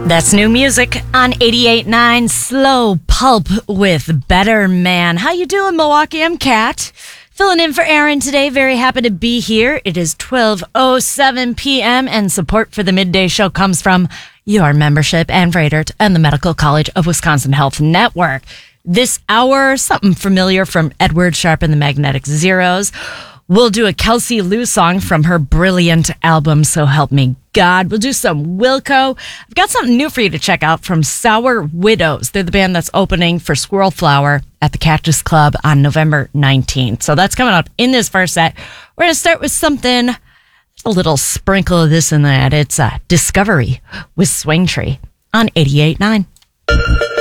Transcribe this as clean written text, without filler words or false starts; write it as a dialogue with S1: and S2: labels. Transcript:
S1: That's new music on 88.9 Slow Pulp with Better Man. How you doing, Milwaukee? I'm Kat. Filling in for Aaron today. Very happy to be here. It is 12:07 p.m. and support for the midday show comes from your membership and Freighter and the Medical College of Wisconsin Health Network. This hour, something familiar from Edward Sharpe and the Magnetic Zeros. We'll do a Kelsey Lou song from her brilliant album, So Help Me God. We'll do some Wilco. I've got something new for you to check out from Sour Widows. They're the band that's opening for Squirrel Flower at the Cactus Club on November 19th. So that's coming up in this first set. We're going to start with something, a little sprinkle of this and that. It's Discovery with Swing Tree on 88.9.